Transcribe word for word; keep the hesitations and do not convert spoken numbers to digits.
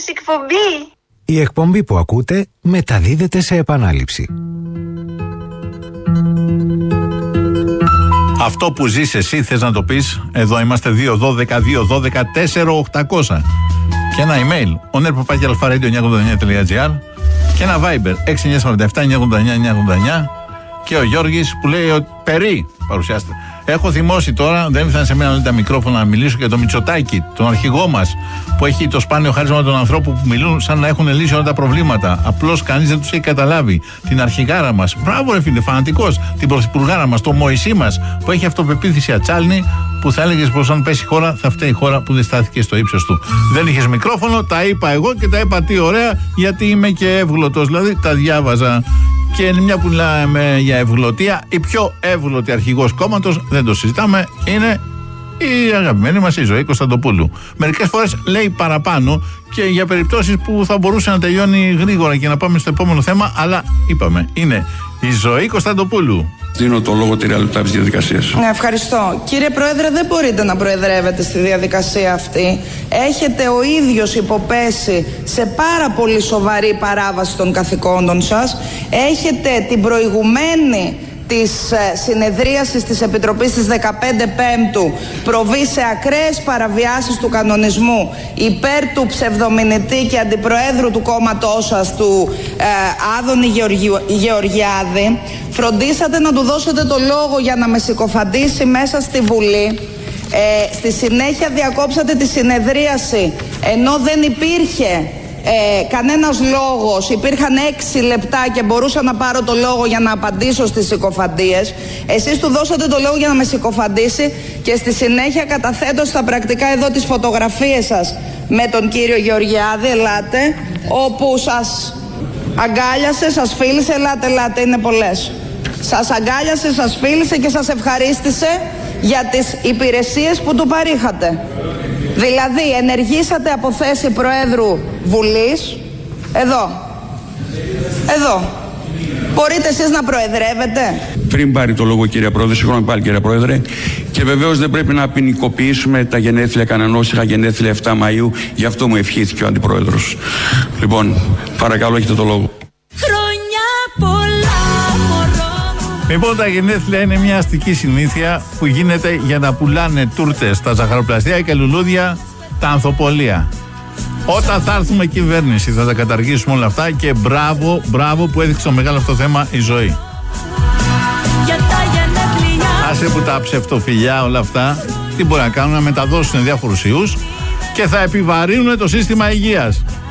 άρεσε η εκπομπή. Η εκπομπή που ακούτε μεταδίδεται σε επανάληψη. Αυτό που ζεις εσύ θες να το πεις? Εδώ είμαστε δύο δώδεκα δύο δώδεκα τέσσερα οκτακόσια. Και ένα email on air παπάκι αλφα-radio εννιακόσια ογδόντα εννιά τελεία τζι άρ και ένα Viber έξι εννιά τέσσερα επτά εννιακόσια ογδόντα εννιά εννιακόσια ογδόντα εννιά. Και ο Γιώργης που λέει ότι περί παρουσιάστε. Έχω θυμώσει τώρα, δεν ήρθαν σε μένα όλοι τα μικρόφωνα να μιλήσω για το Μητσοτάκη, τον αρχηγό μας, που έχει το σπάνιο χάρισμα των ανθρώπων που μιλούν σαν να έχουν λύσει όλα τα προβλήματα. Απλώς κανείς δεν τους έχει καταλάβει. Την αρχηγάρα μας, μπράβο ρε φίλε, φανατικός, την πρωθυπουργάρα μας, το Μωυσή μας, που έχει αυτοπεποίθηση ατσάλνη, που θα έλεγες πως αν πέσει η χώρα, θα φταίει η χώρα που δεν στάθηκε στο ύψος του. Δεν είχες μικρόφωνο, τα είπα εγώ και τα είπα τι ωραία, γιατί είμαι και εύγλωτος, δηλαδή τα διάβαζα. Και μια που μιλάμε για ευγλωτία, η πιο εύγλωτη αρχηγός κόμματος, δεν το συζητάμε, είναι η αγαπημένη μας η Ζωή Κωνσταντοπούλου. Μερικές φορές λέει παραπάνω και για περιπτώσεις που θα μπορούσε να τελειώνει γρήγορα και να πάμε στο επόμενο θέμα, αλλά είπαμε, είναι η Ζωή Κωνσταντοπούλου. Δίνω το λόγο τρία λεπτά της διαδικασίας. Ναι, ευχαριστώ. Κύριε Πρόεδρε, δεν μπορείτε να προεδρεύετε στη διαδικασία αυτή. Έχετε ο ίδιος υποπέσει σε πάρα πολύ σοβαρή παράβαση των καθηκόντων σας. Έχετε την προηγουμένη της συνεδρίασης της Επιτροπής της δεκαπέντε Πέμπτου προβεί σε ακραίες παραβιάσεις του κανονισμού υπέρ του ψευδομηνητή και αντιπροέδρου του κόμματός σας, του ε, Άδωνη Γεωργιάδη. Φροντίσατε να του δώσετε το λόγο για να με συκοφαντήσει μέσα στη Βουλή. Ε, στη συνέχεια διακόψατε τη συνεδρίαση ενώ δεν υπήρχε Ε, κανένας λόγος, υπήρχαν έξι λεπτά και μπορούσα να πάρω το λόγο για να απαντήσω στις συκοφαντίες. Εσείς του δώσατε το λόγο για να με συκοφαντήσει και στη συνέχεια καταθέτω στα πρακτικά εδώ τις φωτογραφίες σας με τον κύριο Γεωργιάδη, ελάτε, όπου σας αγκάλιασε, σας φίλησε, ελάτε, ελάτε, είναι πολλές. Σας αγκάλιασε, σας φίλησε και σας ευχαρίστησε για τις υπηρεσίες που του παρήχατε. Δηλαδή, ενεργήσατε από θέση Προέδρου Βουλής, εδώ, εδώ. Μπορείτε εσείς να προεδρεύετε? Πριν πάρει το λόγο, κύριε Πρόεδρε, συγγνώμη πάλι, κύριε Πρόεδρε, και βεβαίως δεν πρέπει να ποινικοποιήσουμε τα γενέθλια κανενός. Είχα γενέθλια επτά Μαΐου, γι' αυτό μου ευχήθηκε ο Αντιπρόεδρος. Λοιπόν, παρακαλώ, έχετε το λόγο. Χρόνια πολλά, μωρό. Λοιπόν, τα γενέθλια είναι μια αστική συνήθεια που γίνεται για να πουλάνε τούρτες στα ζαχαροπλαστεία και λουλούδια τα ανθοπολία. Όταν θα έρθουμε κυβέρνηση θα τα καταργήσουμε όλα αυτά και μπράβο, μπράβο που έδειξε το μεγάλο αυτό θέμα η Ζωή. Για τα γενέθλια. Άσε που τα ψευτοφιλιά όλα αυτά, τι μπορεί να κάνουν, να μεταδώσουν διάφορους ιούς και θα επιβαρύνουν το σύστημα υγείας.